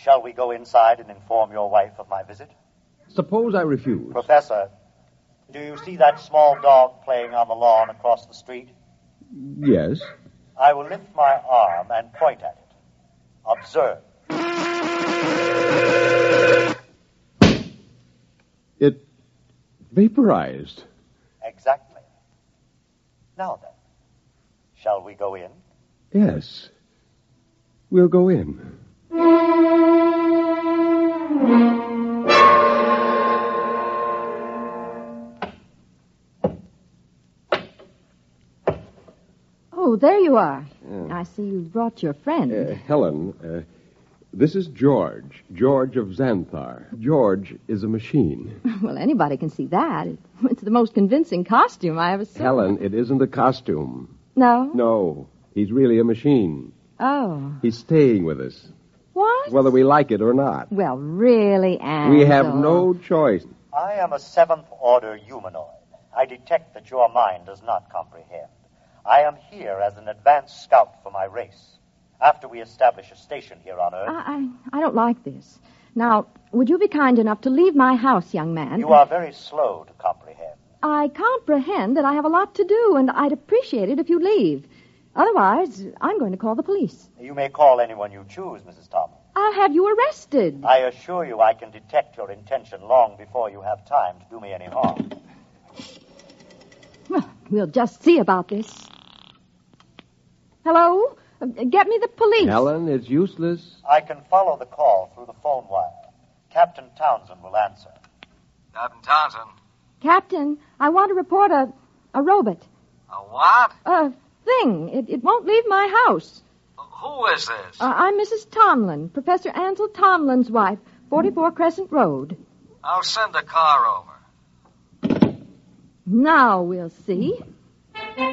Shall we go inside and inform your wife of my visit? Suppose I refuse. Professor, do you see that small dog playing on the lawn across the street? Yes. I will lift my arm and point at it. Observe. It vaporized. Exactly. Now then, shall we go in? Yes. We'll go in. Oh, there you are. I see you brought your friend. Helen, this is George. George of Xanthar. George is a machine. Well, anybody can see that. It's the most convincing costume I ever saw. Helen, it isn't a costume. No? No, he's really a machine. Oh. He's staying with us, What? whether we like it or not. Well, really, Ansel. We have no choice. I am a seventh-order humanoid. I detect that your mind does not comprehend. I am here as an advanced scout for my race. After we establish a station here on Earth... I don't like this. Now, would you be kind enough to leave my house, young man? You are very slow to comprehend. I comprehend that I have a lot to do, and I'd appreciate it if you leave. Otherwise, I'm going to call the police. You may call anyone you choose, Mrs. Thomas. I'll have you arrested. I assure you I can detect your intention long before you have time to do me any harm. Well, we'll just see about this. Hello? Get me the police. Helen, it's useless. I can follow the call through the phone wire. Captain Townsend will answer. Captain Townsend. Captain, I want to report a robot. A what? A thing. It won't leave my house. Who is this? I'm Mrs. Tomlin, Professor Ansel Tomlin's wife, 44 Crescent Road. I'll send a car over. Now we'll see.